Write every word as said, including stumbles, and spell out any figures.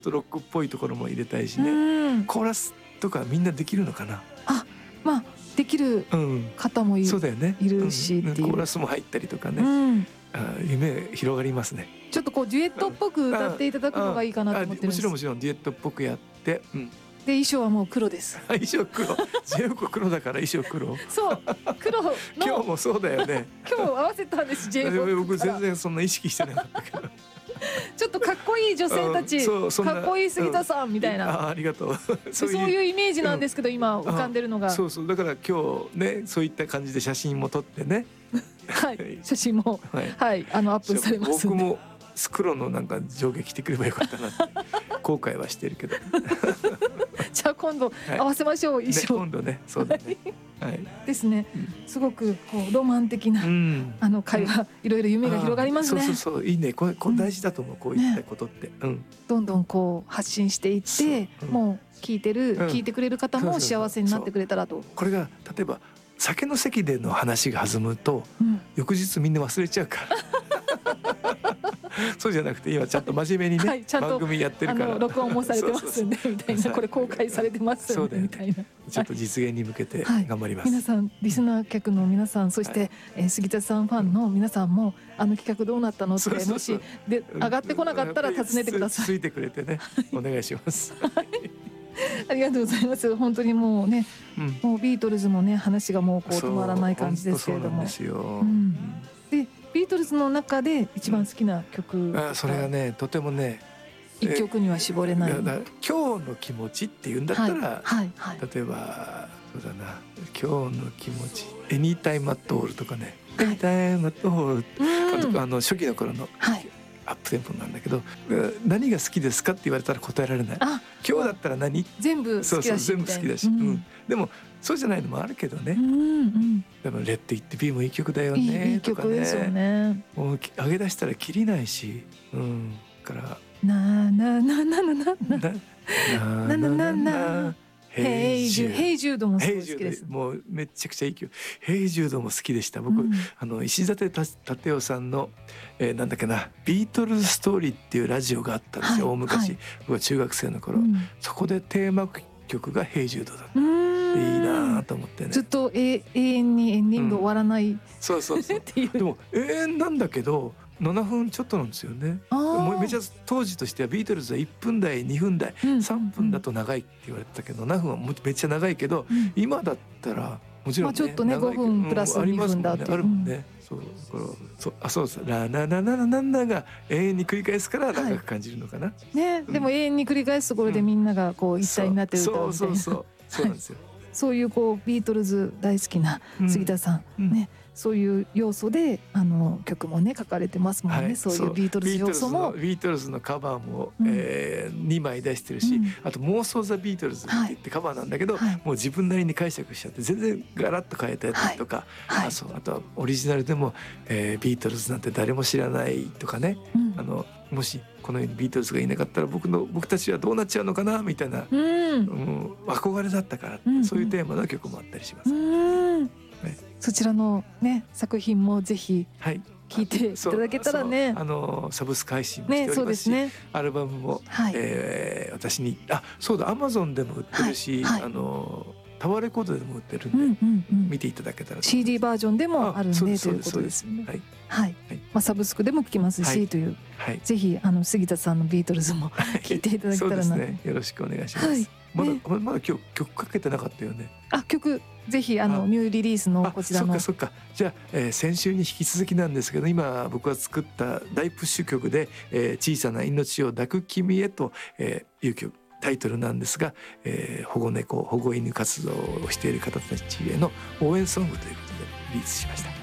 とロックっぽいところも入れたいしね、 うん、 コーラスとかみんなできるのかな。 あ、まあできる方もいる、 そうだよね、 いるしうん、 っていう、 コーラスも入ったりとかね、 うん、 あ夢広がりますね。 ちょっとこうデュエットっぽく歌っていただくのがいいかなと思ってるんです。 もちろんもちろんデュエットっぽくやって、うん、 で衣装はもう黒です。 衣装黒、ジェフコ黒だから衣装黒。 そう、黒の今日もそうだよね。 今日合わせたんです。ジェフコ僕全然そんな意識してなかったけど。 ちょっとかっこいい女性たち、うん、かっこいい杉田さんみたいな、うん、 あ, ありがとうそういう、そういうイメージなんですけど、うん、今浮かんでるのが、 そうそう、だから今日ねそういった感じで写真も撮ってねはい、写真も、はい、はい、あのアップされますんで、 僕も黒のなんか上下着てくればよかったなって後悔はしてるけどじゃあ今度合わせましょう、はい、衣装、 ね、今度ね、そうだね、はい、 ですね、すごくこうロマン的な、うん、あの会話、いろいろ夢が広がりますね。 そうそうそう、いいね、これ、これ大事だと思う、うん、こういったことって、ね、うん、 どんどんこう発信していって、うん、もう聞いてる、うん、聞いてくれる方も幸せになってくれたらと。 これが例えば酒の席での話が弾むと、うん、翌日みんな忘れちゃうからそうじゃなくて今ちゃんと真面目にね、はい、ちゃんと番組やってるから、 あの録音もされてますんでみたいな、これ公開されてますんでみたいな、 ちょっと実現に向けて頑張ります、 はい、皆さん、リスナー客の皆さん、そして、はい、えー、杉田さんファンの皆さんもあの企画どうなったのって、そうそうそう、もしで上がってこなかったら尋ねてください。 ついてくれてね、お願いしますありがとうございます。本当にもうね、うん、もうビートルズもね話がもうこう止まらない感じですけれども、 そうなんですよ、 うん、でビートルズの中で一番好きな曲、うん、 あ、それがねとてもね一曲には絞れない、 いやだ今日の気持ちっていうんだったら、はいはいはい、 例えばそうだな、今日の気持ち Anytime at all とかね、はい、Anytime at all、うん、あの初期の頃の、はい、アップテンポなんだけど、何が好きですかって言われたら答えられない。あ、今日だったら何、 全部好きだし、そうそう、 全部好きだし、うんうん、でもそうじゃないのもあるけどね、うんうん、でもレッド・イット・ビーもいい曲だよねとかね、いい曲ですよね、もう上げ出したらキリないし、うん、からなななななななななななヘイジュー、ヘイジュードも好きです。 もうめちゃくちゃいい曲。ヘイジュードも好きでした。僕、うん、あの石立立夫さんの、えー、なんだっけな、ビートルズストーリーっていうラジオがあったんですよ、はい、大昔、はい、僕は中学生の頃、うん、そこでテーマ曲がヘイジュードだった。いいなと思ってね。 ずっと永遠にエンディング終わらない、うん、 そうそうそうでも永遠なんだけどななふんちょっとなんですよね。もうめちゃ当時としてはビートルズはいっぷん台にふん台、うん、さんぷんだと長いって言われてたけど、ななふんはもめっちゃ長いけど、うん、今だったらもちろん、ね、 まあ、ちょっとねごふんプラスにふんだっていう、 あるもんね。そう、そう、あ、そうです。ラナナナナナナが永遠に繰り返すから長く感じるのかな。はい、ね、 でも永遠に繰り返すところでみんながこう一体になって歌うみたいな。 そうそうそうそうなんですよ。 そういうこうビートルズ大好きな杉田さん、うん、ね、そういう要素であの曲もね書かれてますもんね、はい、そういうビートルズ要素も、 ビートルズのカバーも、うん、えー、にまい出してるし、うん、あと妄想ザビートルズって言ってカバーなんだけど、はい、もう自分なりに解釈しちゃって全然ガラッと変えたやつとか、はいはい、あ、そう、あとはオリジナルでも、えー、ビートルズなんて誰も知らないとかね、うん、あのもしこの世にビートルズがいなかったら僕の僕たちはどうなっちゃうのかなみたいな、うん、うん、憧れだったから、うん、そういうテーマの曲もあったりします、うん、 ね、そちらのね作品もぜひ聴いていただけたらね、 あのサブスク配信もしておりますし、ね、ね、アルバムも、はい、えー、私に、あ、そうだ、アマゾンでも売ってるし、はいはい、あのタワーレコードでも売ってるんで、うんうんうん、見ていただけたら。 シーディー バージョンでもあるんでということですね。はい、はい、まあ、サブスクでも聴けますし、はい、という、はい、ぜひあの杉田さんのビートルズも聴いていただけたらな、はい、そうですね、よろしくお願いします、はい、まだ、ね、まだ今日曲かけてなかったよね。 あ、曲ぜひあのニューリリースのこちらの、 そっかそっか、じゃあ、えー、先週に引き続きなんですけど、今僕が作った大プッシュ曲で、えー、小さな命を抱く君へと、えー、いう曲タイトルなんですが、えー、保護猫保護犬活動をしている方たちへの応援ソングということでリリースしました。